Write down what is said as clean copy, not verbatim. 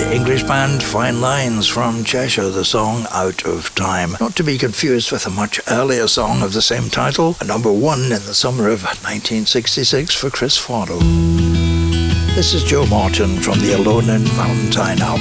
English band Fine Lines from Cheshire, the song Out of Time. Not to be confused with a much earlier song of the same title, a number one in the summer of 1966 for Chris Farlow. This is Joe Martin from the Alone in Valentine album.